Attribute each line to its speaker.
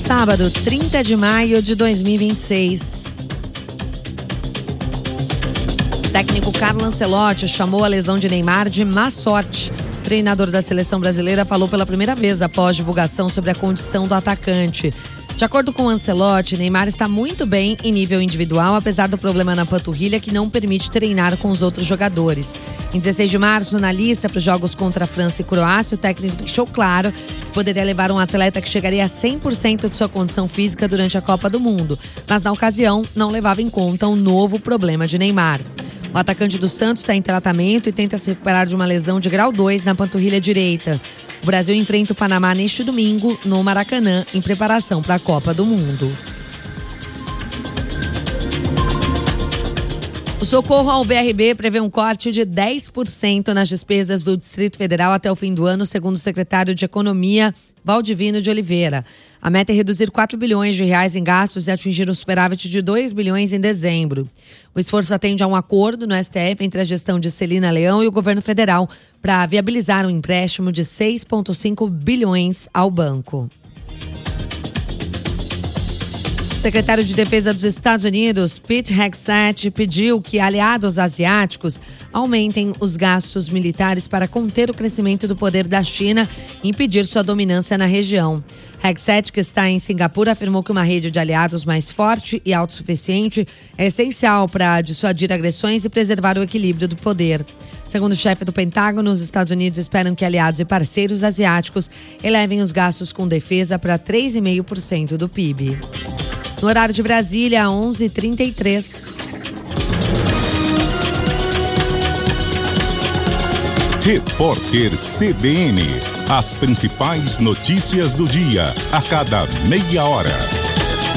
Speaker 1: sábado, 30 de maio de 2026. O técnico Carlo Ancelotti chamou a lesão de Neymar de má sorte. O treinador da seleção brasileira falou pela primeira vez após divulgação sobre a condição do atacante. De acordo com Ancelotti, Neymar está muito bem em nível individual, apesar do problema na panturrilha que não permite treinar com os outros jogadores. Em 16 de março, na lista para os jogos contra a França e Croácia, o técnico deixou claro que poderia levar um atleta que chegaria a 100% de sua condição física durante a Copa do Mundo, mas na ocasião não levava em conta um novo problema de Neymar. O atacante do Santos está em tratamento e tenta se recuperar de uma lesão de grau 2 na panturrilha direita. O Brasil enfrenta o Panamá neste domingo, no Maracanã, em preparação para a Copa do Mundo. O socorro ao BRB prevê um corte de 10% nas despesas do Distrito Federal até o fim do ano, segundo o secretário de Economia, Valdivino de Oliveira. A meta é reduzir 4 bilhões de reais em gastos e atingir um superávit de 2 bilhões em dezembro. O esforço atende a um acordo no STF entre a gestão de Celina Leão e o governo federal para viabilizar um empréstimo de 6,5 bilhões ao banco. O secretário de Defesa dos Estados Unidos, Pete Hegseth, pediu que aliados asiáticos aumentem os gastos militares para conter o crescimento do poder da China e impedir sua dominância na região. Hegseth, que está em Singapura, afirmou que uma rede de aliados mais forte e autossuficiente é essencial para dissuadir agressões e preservar o equilíbrio do poder. Segundo o chefe do Pentágono, os Estados Unidos esperam que aliados e parceiros asiáticos elevem os gastos com defesa para 3,5% do PIB. No horário de Brasília, 11h33.
Speaker 2: Repórter CBN. As principais notícias do dia, a cada meia hora.